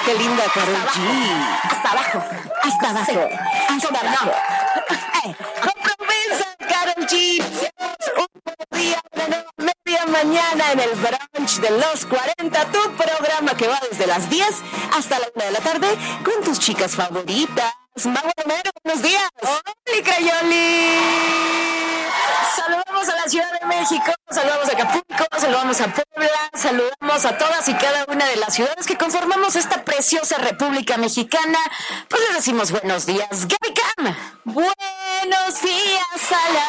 Qué linda Karol G. Hasta abajo. Hasta abajo. Sí. Hasta abajo. Compromiso, Karol G. Un día de media mañana en el brunch de los 40, tu programa que va desde las 10 hasta la 1 de la tarde con tus chicas favoritas. Mau Romero, buenos días. ¡Hola, Crayoli! Saludamos a la Ciudad de México, saludamos a Acapulco, saludamos a Puebla, saludamos a todas y cada una de las ciudades que conformamos esta preciosa República Mexicana. Pues les decimos buenos días, Gaby Cam. Buenos días a la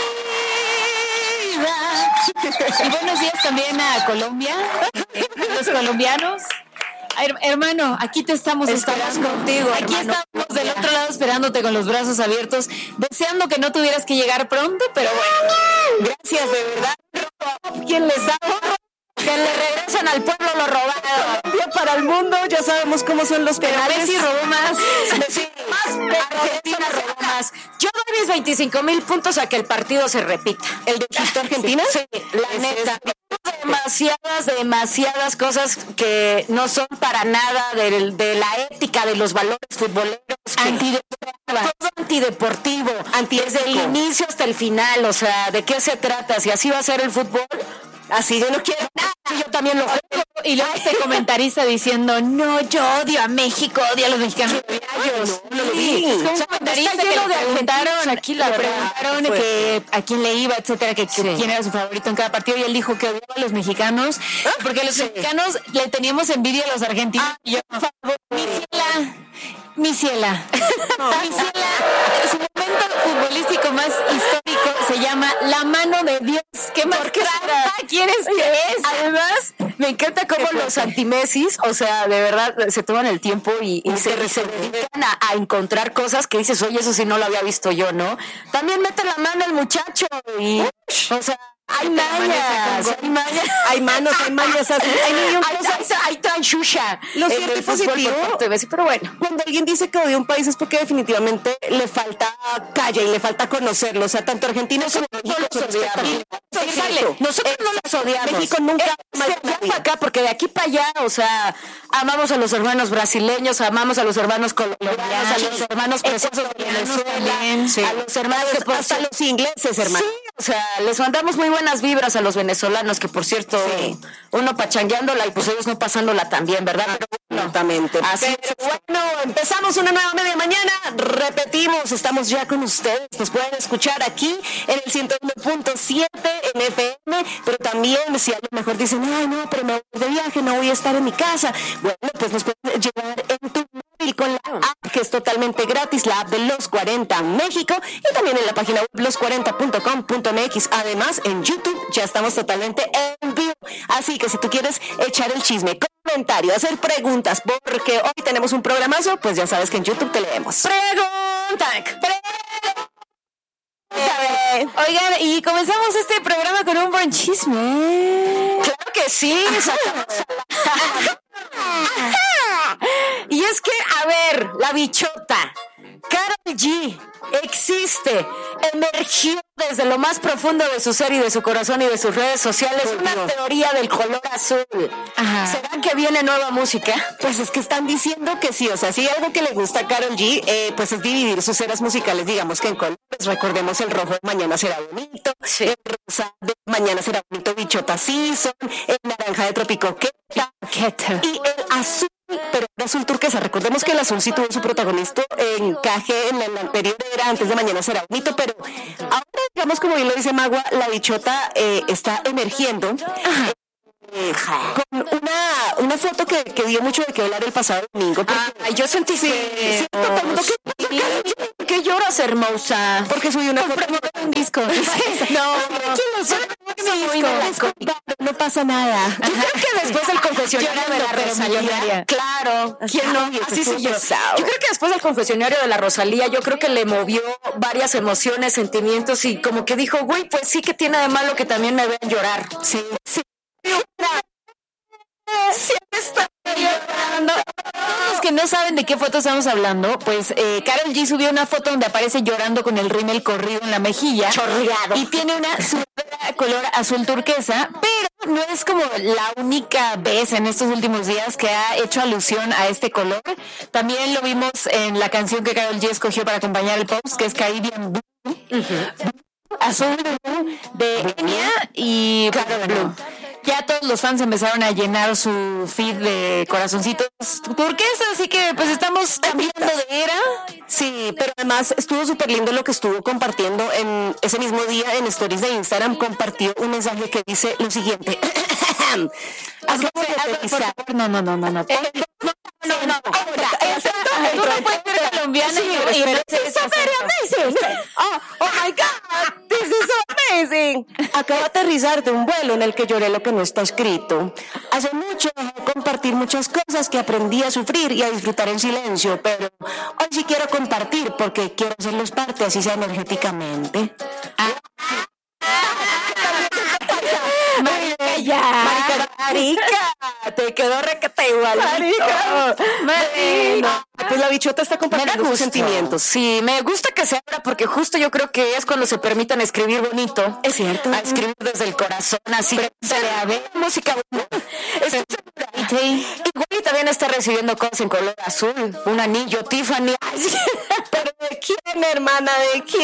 vida. Y buenos días también a Colombia, los colombianos. Hermano, aquí te estamos esperando contigo. Aquí hermano. estamos del otro lado esperándote con los brazos abiertos, deseando que no tuvieras que llegar pronto, pero bueno. Gracias, de verdad. ¿Quién les da? Que le regresan al pueblo lo robado. Colombia para el mundo, ya sabemos cómo son los Pero penales. Messi robó más. Messi más. Argentina robó más. Yo doy mis 25,000 puntos a que el partido se repita. ¿El de Egipto-Argentina? Sí, la neta. Demasiadas cosas que no son para nada de la ética de los valores futboleros. Antideportivo. Desde el inicio hasta el final. O sea, ¿de qué se trata? Si así va a ser el fútbol, así yo no quiero nada. Yo también lo creo. Y luego este comentarista diciendo, no, yo odio a México, odio a los mexicanos. No lo vi. Es como un comentarista que le preguntaron, aquí le preguntaron que a quién le iba, etcétera, que quién era su favorito en cada partido, y él dijo que odiaba a los mexicanos, porque los mexicanos le teníamos envidia a los argentinos. Y yo, por favor, mi ciela, su momento futbolístico más histórico se llama La Mano de Dios. ¿Qué más quieres que es? Además, me encanta cómo los antimesis, o sea, de verdad, se toman el tiempo y se dedican a encontrar cosas que dices, oye, eso sí no lo había visto yo, ¿no? También mete la mano el muchacho y, o sea, hay manos, hay tranchucha. Lo cierto y positivo, pero bueno. cuando alguien dice que odia un país es porque definitivamente le falta calle y le falta conocerlo. O sea, tanto argentinos como Nosotros no los odiamos. México nunca para acá, porque de aquí para allá, o sea, amamos a los hermanos brasileños, amamos a los hermanos colombianos, a los hermanos preciosos de Venezuela, a los hermanos hasta los ingleses, hermano. Sí, o sea, les mandamos muy buenas vibras a los venezolanos, que por cierto, uno pachangueándola y pues ellos no pasándola también, ¿verdad? Pero Absolutamente. Así bueno, empezamos una nueva media mañana. Repetimos, estamos ya con ustedes. Nos pueden escuchar aquí en el 101.7 en FM, pero también si a lo mejor dicen, ay no, pero me voy de viaje, no voy a estar en mi casa. Bueno, pues nos pueden llevar en tu móvil con la app, que es totalmente gratis, la app de Los 40 México, y también en la página web los40.com.mx. Además, en YouTube ya estamos totalmente en vivo. Así que si tú quieres echar el chisme, comentario, hacer preguntas, porque hoy tenemos un programazo, pues ya sabes que en YouTube te leemos. Oigan, y comenzamos este programa con un buen chisme. Claro que sí. Y es que, a ver, la bichota Karol G existe, emergió desde lo más profundo de su ser y de su corazón y de sus redes sociales una teoría del color azul. Ajá. ¿Será que viene nueva música? Pues es que están diciendo que sí, o sea, si algo que le gusta a Karol G, pues es dividir sus eras musicales, digamos que en colores. Recordemos el rojo de Mañana Será Bonito, el rosa de Mañana Será Bonito, Bichota Season, el naranja de Trópico Queta y el azul, pero el azul turquesa. Recordemos que el azul sí tuvo su protagonista encaje en la anterior era antes de Mañana Será Bonito, pero ahora, digamos, como bien lo dice Magua, la bichota está emergiendo. Con una foto que dio mucho de qué hablar el pasado domingo. Yo sentí que ¿qué lloras, hermosa? Porque subí una foto de un disco. No pasa nada. Yo creo que después del confesionario de la Rosalía, claro, ¿quién no? Así se yo creo que después del confesionario de la Rosalía, yo creo que le movió varias emociones, sentimientos, y como que dijo, güey, pues sí, que tiene de malo que también me vean llorar. Sí. Siempre está llorando. Todos los que no saben de qué foto estamos hablando, pues Karol G subió una foto donde aparece llorando con el rímel corrido en la mejilla, chorreado, y tiene una sudadera color azul turquesa, pero no es como la única vez en estos últimos días que ha hecho alusión a este color. También lo vimos en la canción que Karol G escogió para acompañar el post, que es Caribbean Blue. Azul de Enya y Carol Blue. Ya todos los fans empezaron a llenar su feed de corazoncitos turquesas, así que pues estamos cambiando de era. Sí, pero además estuvo súper lindo lo que estuvo compartiendo en ese mismo día en stories de Instagram. Compartió un mensaje que dice lo siguiente. No. Tú no puedes ser colombiana y this is so very amazing. Oh my God, this is so amazing. Acabo de aterrizar de un vuelo en el que lloré lo que no está escrito. Hace mucho dejé de compartir muchas cosas que aprendí a sufrir y a disfrutar en silencio, pero hoy sí quiero compartir porque quiero hacerlos parte, así sea energéticamente. Marica, te quedó requete igualito. Marica. Pues la bichota está compartiendo sus sentimientos. Sí, me gusta que se abra porque justo yo creo que es cuando se permitan escribir bonito. Es cierto. A escribir desde el corazón, así. Se le abre música buena. Igual y también está recibiendo cosas en color azul. Un anillo Tiffany. ¿Pero de quién, hermana? ¿De quién?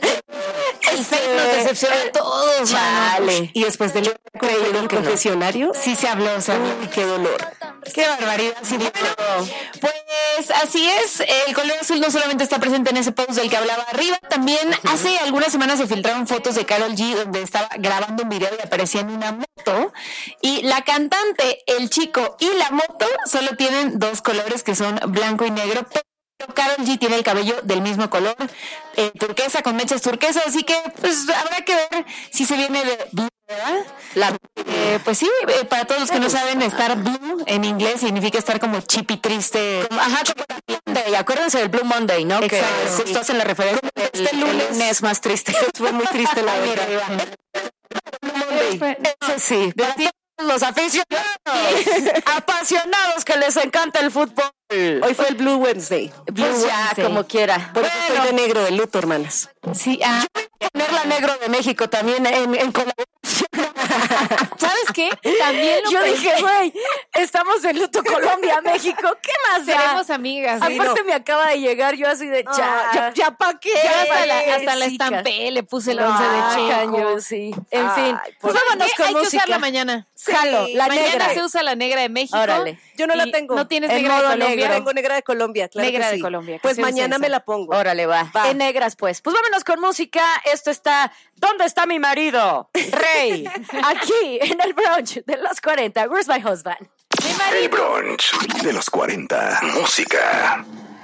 El fake nos decepciona a todos. Vale. Y después del confesionario, sí se habló, o sea, uy, qué dolor. Qué barbaridad. Sí, bueno, pues así es. El color azul no solamente está presente en ese post del que hablaba arriba, también hace algunas semanas se filtraron fotos de Karol G donde estaba grabando un video y aparecía en una moto. Y la cantante, el chico y la moto solo tienen dos colores que son blanco y negro. Karol G tiene el cabello del mismo color, turquesa, con mechas turquesas, así que pues habrá que ver si se viene de blue, ¿verdad? Pues sí, para todos los que no saben, estar blue en inglés significa estar como chip y triste. Como Monday, acuérdense del Blue Monday, ¿no? Exacto, que justo hacen la referencia este lunes más triste. Fue muy triste la verdad. Blue Monday. Ese sí. Los aficionados, apasionados que les encanta el fútbol. Hoy fue el Blue Wednesday. Pues ya, como quiera. Por eso estoy de negro de luto, hermanas. Sí, yo voy a poner la negro de México también en colaboración. ¿Sabes qué? También yo dije, güey, estamos en luto Colombia, México, ¿qué más da? Seremos amigas. Aparte me acaba de llegar yo así de ya pa' qué. Ya hasta la estampé, le puse el 11 de Checo. Cañón, sí. En fin, pues vámonos con hay música. Hay que usarla mañana. Jalo, la mañana negra. se usa la negra de México. Órale. Yo no la tengo. ¿No tienes negra de Colombia? Negro. Tengo negra de Colombia, claro negra que sí. de Colombia. Pues mañana me la pongo. Órale, va. En negras, pues. Pues vámonos con música. Esto está ¿Dónde está mi marido? Rey. Aquí, en el brunch de los 40. Where's my husband? El brunch de los 40. Música.